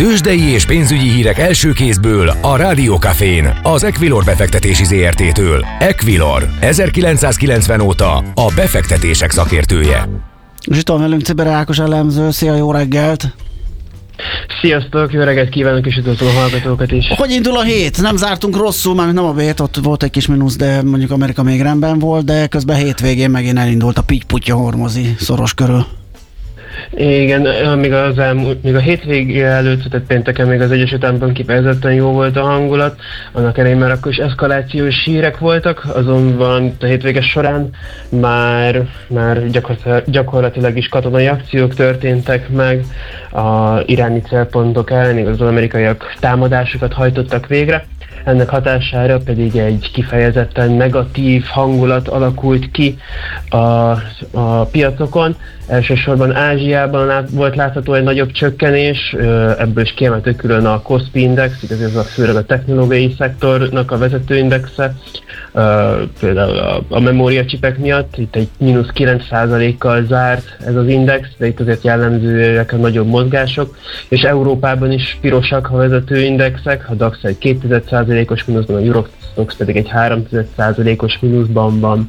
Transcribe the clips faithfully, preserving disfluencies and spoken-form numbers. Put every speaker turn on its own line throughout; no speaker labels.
Tőzsdei és pénzügyi hírek első kézből a Rádió Cafén, az Equilor befektetési zé er té-től. Equilor, ezerkilencszázkilencven óta a befektetések szakértője.
És itt van velünk Cibere Ákos elemző. Szia, jó reggelt!
Sziasztok, jó reggelt kívánok, és üdvözlöm a hallgatókat is.
Hogy indul a hét? Nem zártunk rosszul, mert nem a bét, ott volt egy kis mínusz, de mondjuk Amerika még rendben volt, de közben hétvégén megint elindult a pitty-putty hormozi szoros körül.
Igen, még, az elmúlt, még a hétvége előtt, tehát pénteken még az Egyesült Államokban kifejezetten jó volt a hangulat, annak elején már akkor is eszkalációs hírek voltak, azonban a hétvége során már, már gyakorlatilag, gyakorlatilag is katonai akciók történtek meg, a iráni célpontok ellen, az amerikaiak támadásokat hajtottak végre. Ennek hatására pedig egy kifejezetten negatív hangulat alakult ki a, a piacokon. Elsősorban Ázsiában lát, volt látható egy nagyobb csökkenés, ebből is kiemeltük külön a Kospi Index, igaz, ez a főleg a technológiai szektornak a vezetőindexe, például a, a memóriacsipek miatt, itt egy mínusz kilenc százalékkal zárt ez az index, de itt azért jellemzőek a nagyobb mozgások, és Európában is pirosak a vezetőindexek, a DAX egy két egész egy százalékos mínuszban, a Eurostoxx pedig egy három egész egy százalékos mínuszban van.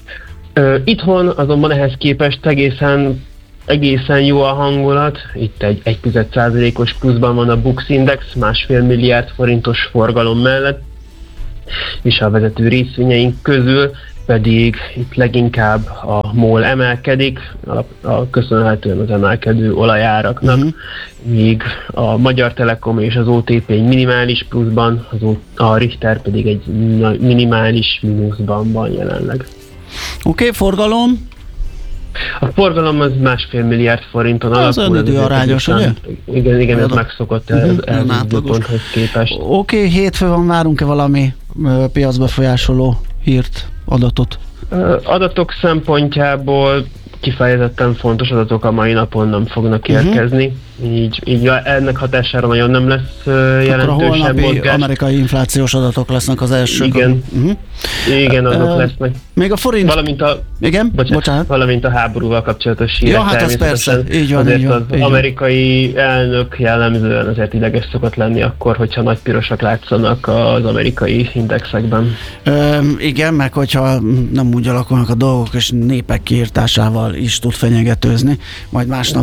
Itthon azonban ehhez képest egészen, egészen jó a hangulat, itt egy egy egész egy százalékos pluszban van a Bux Index, másfél milliárd forintos forgalom mellett, és a vezető részvényeink közül pedig itt leginkább a MOL emelkedik, a, a köszönhetően az emelkedő olajáraknak, uh-huh. míg a Magyar Telekom és az o té pé egy minimális pluszban, az o, a Richter pedig egy minimális mínuszban van jelenleg.
Oké, okay, forgalom?
A forgalom az másfél milliárd forinton
az
alapul.
Az arányos, ugye?
Igen, igen, ez megszokott el, uh-huh. el, el ponthoz képest.
Oké, okay, hétfő van, várunk-e valami uh, piacbefolyásoló hírt, adatot?
Uh, adatok szempontjából kifejezetten fontos adatok a mai napon nem fognak uh-huh. érkezni. Így, így ennek hatására nagyon nem lesz uh, jelentősebb
Akkor a holnapi
mozgás.
Amerikai inflációs adatok lesznek az elsők.
Igen,
uh-huh.
Igen, azok uh, lesznek.
Még a forint...
Valamint a,
Igen?
Bocsánat,
Bocsánat.
Valamint a háborúval kapcsolatos hírek.
Ja, hát ez persze. Így van,
azért
így van,
az
így
amerikai van. Elnök jellemzően azért ideges szokott lenni akkor, hogyha nagy pirosak látszanak az amerikai indexekben.
Ö, igen, meg hogyha nem úgy alakulnak a dolgok, és népek kiirtásával is tud fenyegetőzni, majd másnap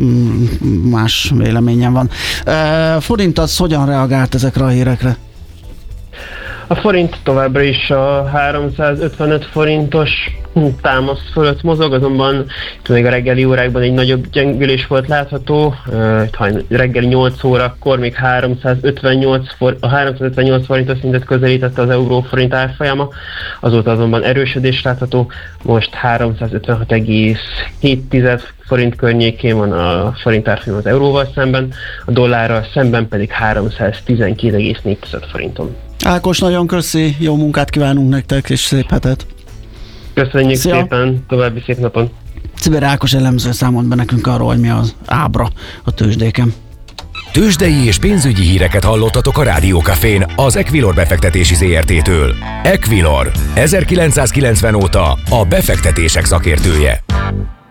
más véleményen van. Uh, forint az hogyan reagált ezekre a hírekre?
A forint továbbra is a háromszázötvenöt forintos támasz fölött mozog, azonban itt még a reggeli órákban egy nagyobb gyengülés volt látható. Uh, reggeli nyolc órakor még háromszázötvennyolc for, a háromszázötvennyolc forintos szintet közelítette az euró-forint árfolyama, azóta azonban erősödés látható, most háromszázötvenhat egész hét forint környékén van a forint árfolyam az euróval szemben, a dollárral szemben pedig háromszáztizenkét egész négy forinton.
Ákos, nagyon köszi, jó munkát kívánunk nektek, és szép hetet!
Köszönjük
Szia.
Szépen, további szép napon!
Cibere Ákos elemző számolt be nekünk arról, hogy mi az ábra a tőzsdéken.
Tőzsdei és pénzügyi híreket hallottatok a Rádió Cafén, az Equilor befektetési zé er té-től. Equilor, ezerkilencszázkilencven óta a befektetések szakértője.